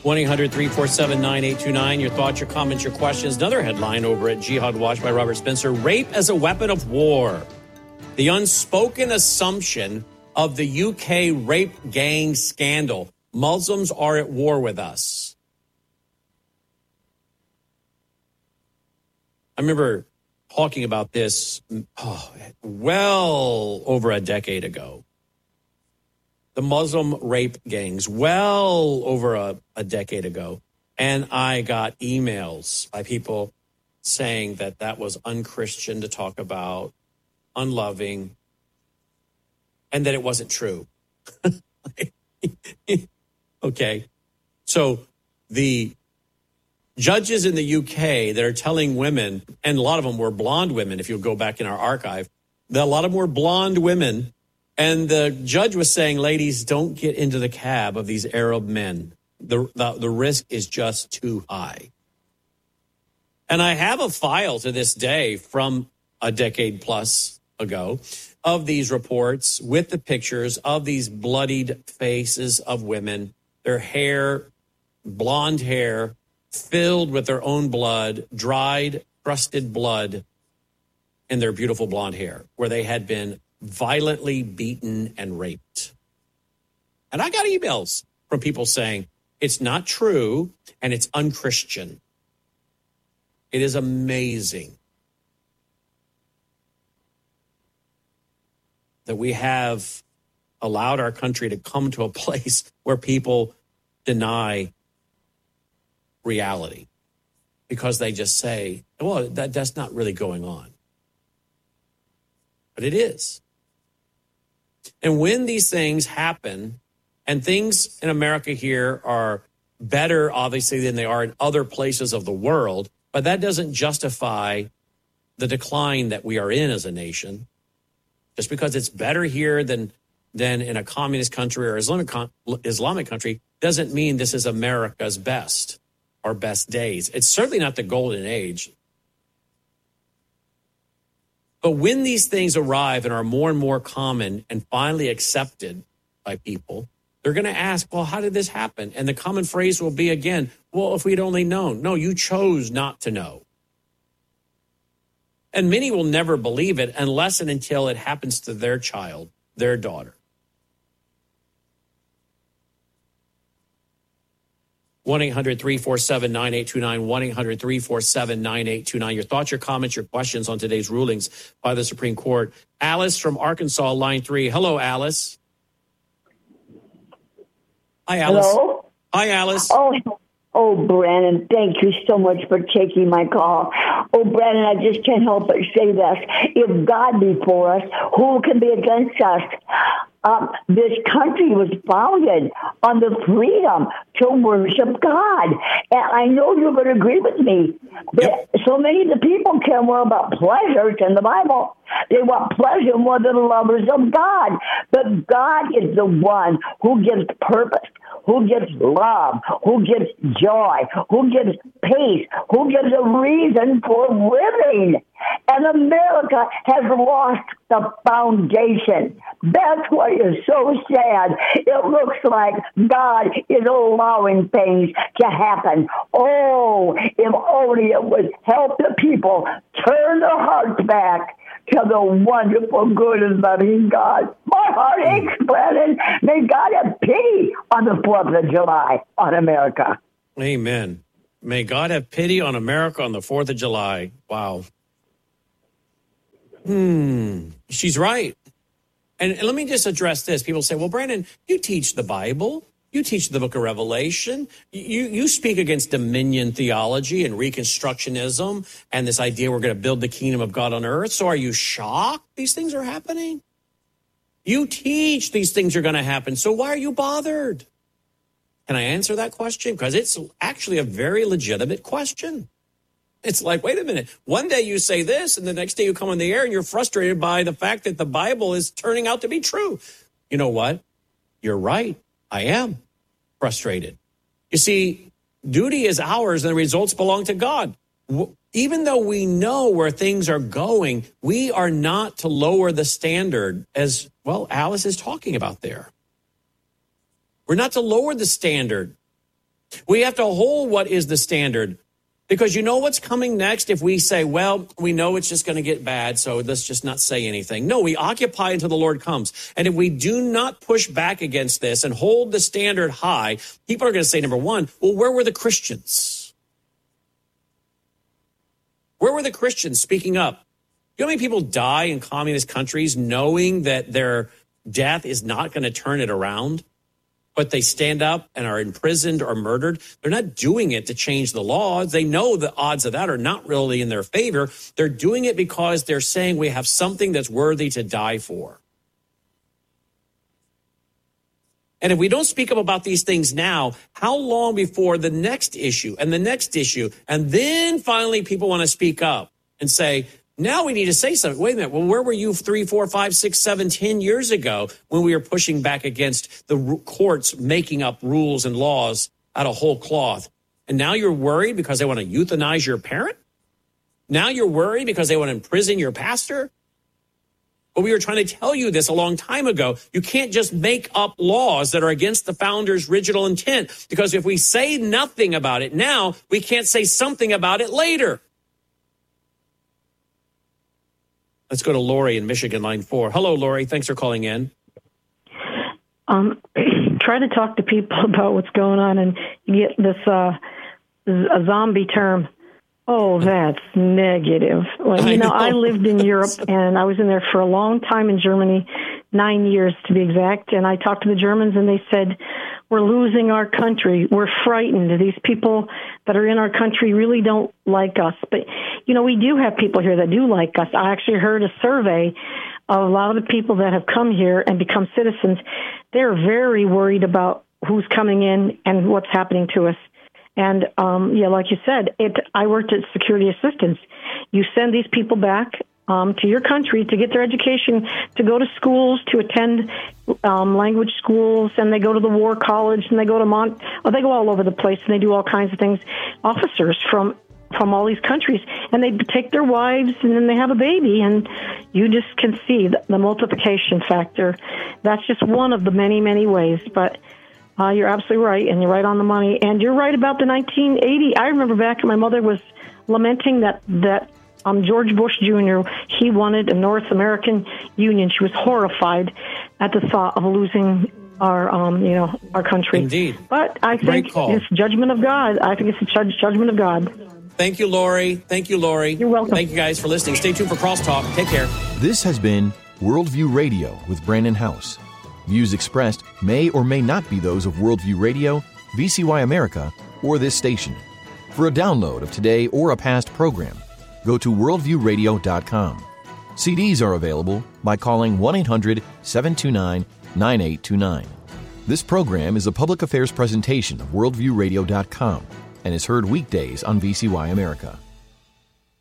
1-800-347-9829. Your thoughts, your comments, your questions. Another headline over at Jihad Watch by Robert Spencer. Rape as a weapon of war. The unspoken assumption of the UK rape gang scandal. Muslims are at war with us. I remember talking about this well over a decade ago. The Muslim rape gangs, well over a decade ago. And I got emails by people saying that that was unchristian to talk about, unloving, and that it wasn't true. Okay. So the judges in the UK that are telling women, and a lot of them were blonde women, if you'll go back in our archive, a lot of them were blonde women. And the judge was saying, ladies, don't get into the cab of these Arab men. The risk is just too high. And I have a file to this day from a decade plus ago of these reports with the pictures of these bloodied faces of women, their hair, blonde hair, filled with their own blood, dried, crusted blood in their beautiful blonde hair, where they had been violently beaten and raped. And I got emails from people saying it's not true and it's unchristian. It is amazing that we have allowed our country to come to a place where people deny reality because they just say, well, that's not really going on. But it is. And when these things happen, and things in America here are better, obviously, than they are in other places of the world, but that doesn't justify the decline that we are in as a nation. Just because it's better here than in a communist country or Islamic country doesn't mean this is America's best, our best days. It's certainly not the golden age. But when these things arrive and are more and more common and finally accepted by people, they're going to ask, well, how did this happen? And the common phrase will be again, well, if we'd only known. No, you chose not to know. And many will never believe it unless and until it happens to their child, their daughter. 1-800-347-9829, 1-800-347-9829. Your thoughts, your comments, your questions on today's rulings by the Supreme Court. Alice from Arkansas, line 3. Hello, Alice. Hi, Alice. Hello? Hi, Alice. Oh, Brandon, thank you so much for taking my call. Oh, Brandon, I just can't help but say this. If God be for us, who can be against us? This country was founded on the freedom to worship God. And I know you're going to agree with me. Yep. So many of the people care more about pleasures in the Bible. They want pleasure more than lovers of God. But God is the one who gives purpose, who gives love, who gives joy, who gives peace, who gives a reason for living. And America has lost the foundation. That's what is so sad. It looks like God is allowing things to happen. Oh, if only it would help the people turn their hearts back to the wonderful, good, and loving God. My heart aches, Brandon. May God have pity on the 4th of July on America. Amen. May God have pity on America on the 4th of July. Wow. She's right. And let me just address this. People say, well, Brandon, you teach the Bible. You teach the book of Revelation. You speak against dominion theology and Reconstructionism and this idea we're going to build the kingdom of God on earth. So are you shocked these things are happening? You teach these things are going to happen. So why are you bothered? Can I answer that question? Because it's actually a very legitimate question. It's like, wait a minute. One day you say this, and the next day you come on the air and you're frustrated by the fact that the Bible is turning out to be true. You know what? You're right. I am frustrated. You see, duty is ours and the results belong to God. Even though we know where things are going, we are not to lower the standard as, well, Alice is talking about there. We're not to lower the standard We have to hold what is the standard, because you know what's coming next if we say, well, we know it's just going to get bad, so let's just not say anything. No, we occupy until the Lord comes. And if we do not push back against this and hold the standard high, people are going to say, number one, well, where were the Christians? Where were the Christians speaking up? You know how many people die in communist countries knowing that their death is not going to turn it around? But they stand up and are imprisoned or murdered. They're not doing it to change the laws. They know the odds of that are not really in their favor. They're doing it because they're saying we have something that's worthy to die for. And if we don't speak up about these things now, how long before the next issue and the next issue, and then finally people want to speak up and say, now we need to say something. Wait a minute. Well, where were you 3, 4, 5, 6, 7, 10 years ago when we were pushing back against the courts making up rules and laws out of whole cloth? And now you're worried because they want to euthanize your parent? Now you're worried because they want to imprison your pastor? But we were trying to tell you this a long time ago. You can't just make up laws that are against the founders' original intent, because if we say nothing about it now, we can't say something about it later. Let's go to Lori in Michigan, line 4. Hello, Lori. Thanks for calling in. Try to talk to people about what's going on, and you get this a zombie term. Oh, that's negative. Well, I lived in Europe, and I was in there for a long time in Germany, 9 years to be exact, and I talked to the Germans, and they said, we're losing our country. We're frightened. These people that are in our country really don't like us. But, we do have people here that do like us. I actually heard a survey of a lot of the people that have come here and become citizens. They're very worried about who's coming in and what's happening to us. And, like you said, I worked at security assistance. You send these people back to your country to get their education, to go to schools, to attend language schools, and they go to the war college, and they go to they go all over the place, and they do all kinds of things. Officers from all these countries, and they take their wives, and then they have a baby, and you just can see the multiplication factor. That's just one of the many, many ways, but you're absolutely right, and you're right on the money, and you're right about the 1980. I remember back, my mother was lamenting that George Bush Jr., he wanted a North American Union. She was horrified at the thought of losing our country. Indeed. But I think it's judgment of God. I think it's a judgment of God. Thank you, Lori. Thank you, Lori. You're welcome. Thank you guys for listening. Stay tuned for Crosstalk. Take care. This has been Worldview Radio with Brandon House. Views expressed may or may not be those of Worldview Radio, VCY America, or this station. For a download of today or a past program, go to worldviewradio.com. CDs are available by calling 1-800-729-9829. This program is a public affairs presentation of worldviewradio.com and is heard weekdays on VCY America.